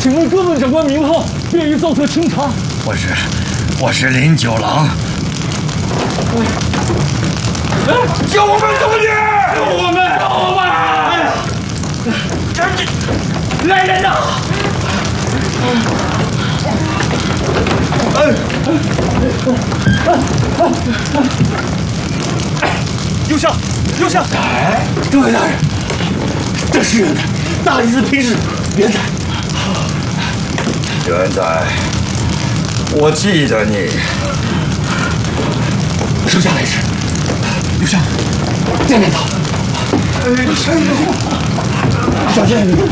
请问各位长官名号，便于奏册清查。 我是林九郎。 救我们总理！救我们！救我们！来人呐！ 右相， 诸位大人，这是元仔，大理寺平使元仔。 元仔，我记得你。 属下来迟。右相，见面早。小心。